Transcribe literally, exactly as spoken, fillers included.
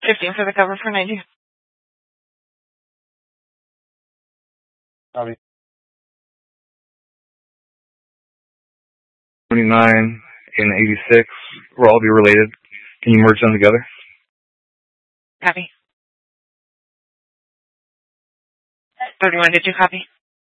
fifteen for the cover for ninety. Copy. twenty-nine and eighty-six will all be related. Can you merge them together? Copy. thirty-one, did you copy?